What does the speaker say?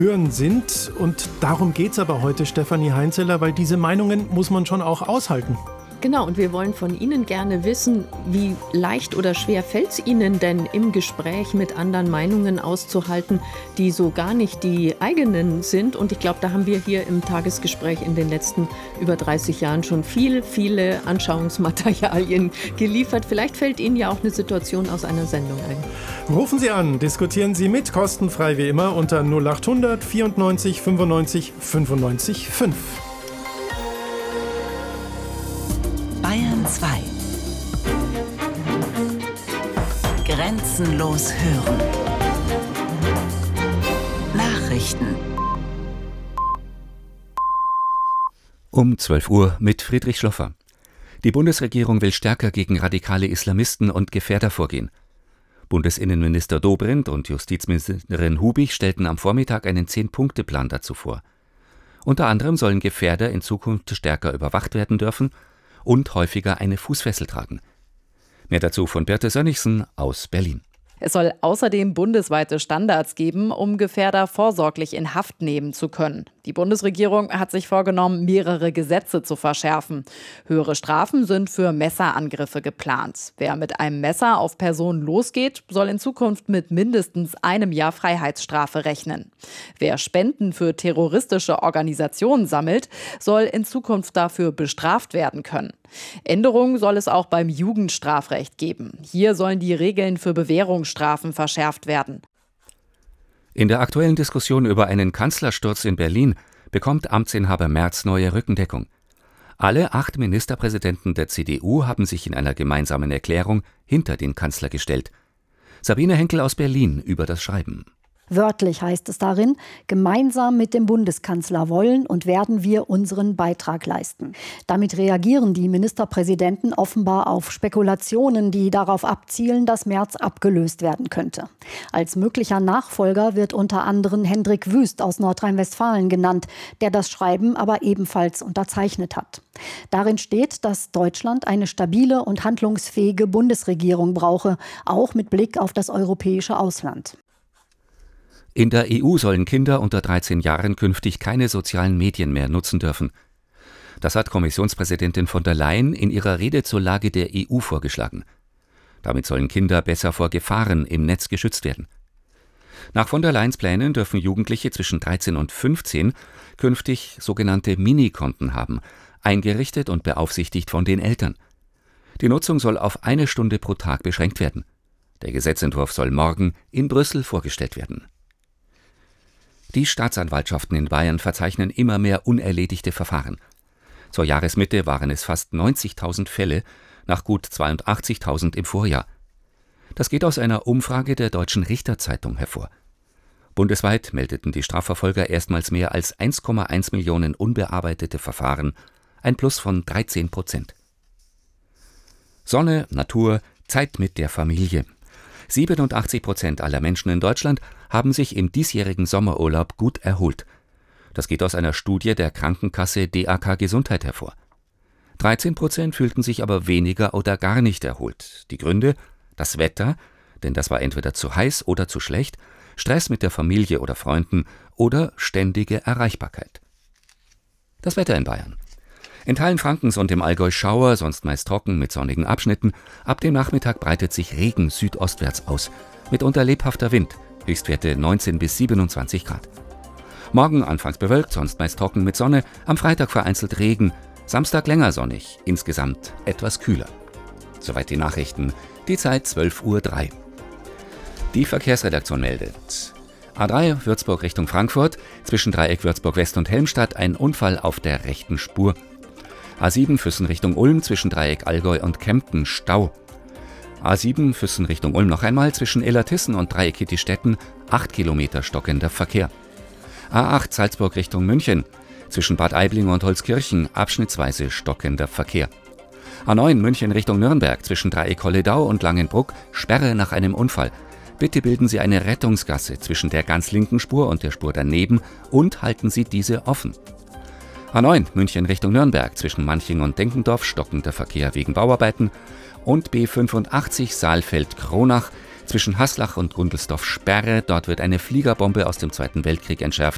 Hören sind. Und darum geht es aber heute, Stefanie Heinzeler, weil diese Meinungen muss man schon auch aushalten. Genau, und wir wollen von Ihnen gerne wissen, wie leicht oder schwer fällt es Ihnen denn im Gespräch mit anderen Meinungen auszuhalten, die so gar nicht die eigenen sind. Und ich glaube, da haben wir hier im Tagesgespräch in den letzten über 30 Jahren schon viele Anschauungsmaterialien geliefert. Vielleicht fällt Ihnen ja auch eine Situation aus einer Sendung ein. Rufen Sie an, diskutieren Sie mit, kostenfrei wie immer unter 0800 94 95 95 5. Bayern 2. Grenzenlos hören. Nachrichten. Um 12 Uhr mit Friedrich Schloffer. Die Bundesregierung will stärker gegen radikale Islamisten und Gefährder vorgehen. Bundesinnenminister Dobrindt und Justizministerin Hubig stellten am Vormittag einen 10-Punkte-Plan dazu vor. Unter anderem sollen Gefährder in Zukunft stärker überwacht werden dürfen und häufiger eine Fußfessel tragen. Mehr dazu von Birte Sönnigsen aus Berlin. Es soll außerdem bundesweite Standards geben, um Gefährder vorsorglich in Haft nehmen zu können. Die Bundesregierung hat sich vorgenommen, mehrere Gesetze zu verschärfen. Höhere Strafen sind für Messerangriffe geplant. Wer mit einem Messer auf Personen losgeht, soll in Zukunft mit mindestens 1 Jahr Freiheitsstrafe rechnen. Wer Spenden für terroristische Organisationen sammelt, soll in Zukunft dafür bestraft werden können. Änderungen soll es auch beim Jugendstrafrecht geben. Hier sollen die Regeln für Bewährungsstrafen verschärft werden. In der aktuellen Diskussion über einen Kanzlersturz in Berlin bekommt Amtsinhaber Merz neue Rückendeckung. Alle 8 Ministerpräsidenten der CDU haben sich in einer gemeinsamen Erklärung hinter den Kanzler gestellt. Sabine Henkel aus Berlin über das Schreiben. Wörtlich heißt es darin, gemeinsam mit dem Bundeskanzler wollen und werden wir unseren Beitrag leisten. Damit reagieren die Ministerpräsidenten offenbar auf Spekulationen, die darauf abzielen, dass Merz abgelöst werden könnte. Als möglicher Nachfolger wird unter anderem Hendrik Wüst aus Nordrhein-Westfalen genannt, der das Schreiben aber ebenfalls unterzeichnet hat. Darin steht, dass Deutschland eine stabile und handlungsfähige Bundesregierung brauche, auch mit Blick auf das europäische Ausland. In der EU sollen Kinder unter 13 Jahren künftig keine sozialen Medien mehr nutzen dürfen. Das hat Kommissionspräsidentin von der Leyen in ihrer Rede zur Lage der EU vorgeschlagen. Damit sollen Kinder besser vor Gefahren im Netz geschützt werden. Nach von der Leyens Plänen dürfen Jugendliche zwischen 13 und 15 künftig sogenannte Minikonten haben, eingerichtet und beaufsichtigt von den Eltern. Die Nutzung soll auf 1 Stunde pro Tag beschränkt werden. Der Gesetzentwurf soll morgen in Brüssel vorgestellt werden. Die Staatsanwaltschaften in Bayern verzeichnen immer mehr unerledigte Verfahren. Zur Jahresmitte waren es fast 90.000 Fälle, nach gut 82.000 im Vorjahr. Das geht aus einer Umfrage der Deutschen Richterzeitung hervor. Bundesweit meldeten die Strafverfolger erstmals mehr als 1,1 Millionen unbearbeitete Verfahren, ein Plus von 13%. Sonne, Natur, Zeit mit der Familie. 87% aller Menschen in Deutschland haben sich im diesjährigen Sommerurlaub gut erholt. Das geht aus einer Studie der Krankenkasse DAK Gesundheit hervor. 13% fühlten sich aber weniger oder gar nicht erholt. Die Gründe? Das Wetter, denn das war entweder zu heiß oder zu schlecht, Stress mit der Familie oder Freunden oder ständige Erreichbarkeit. Das Wetter in Bayern. In Teilen Frankens und im Allgäu Schauer, sonst meist trocken mit sonnigen Abschnitten. Ab dem Nachmittag breitet sich Regen südostwärts aus. Mitunter lebhafter Wind, Höchstwerte 19 bis 27 Grad. Morgen anfangs bewölkt, sonst meist trocken mit Sonne. Am Freitag vereinzelt Regen, Samstag länger sonnig, insgesamt etwas kühler. Soweit die Nachrichten, die Zeit 12:03 Uhr. Die Verkehrsredaktion meldet. A3 Würzburg Richtung Frankfurt, zwischen Dreieck Würzburg West und Helmstadt ein Unfall auf der rechten Spur. A7 Füssen Richtung Ulm, zwischen Dreieck Allgäu und Kempten Stau. A7 Füssen Richtung Ulm noch einmal, zwischen Illertissen und Dreieck Kittistetten 8 Kilometer stockender Verkehr. A8 Salzburg Richtung München, zwischen Bad Aibling und Holzkirchen abschnittsweise stockender Verkehr. A9 München Richtung Nürnberg, zwischen Dreieck Holledau und Langenbruck Sperre nach einem Unfall. Bitte bilden Sie eine Rettungsgasse zwischen der ganz linken Spur und der Spur daneben und halten Sie diese offen. A9 München Richtung Nürnberg, zwischen Manching und Denkendorf stockender Verkehr wegen Bauarbeiten und B85 Saalfeld-Kronach, zwischen Haslach und Gundelsdorf Sperre, dort wird eine Fliegerbombe aus dem Zweiten Weltkrieg entschärft,